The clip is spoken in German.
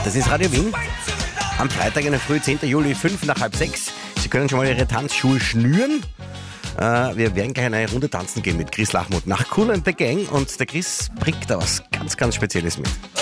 Das ist Radio Wien. Am Freitag in der Früh, 10. Juli, 5 nach halb 6. Sie können schon mal Ihre Tanzschuhe schnüren. Wir werden gleich eine Runde tanzen gehen mit Chris Lachmuth nach Kool and the Gang. Und der Chris bringt da was ganz, ganz Spezielles mit.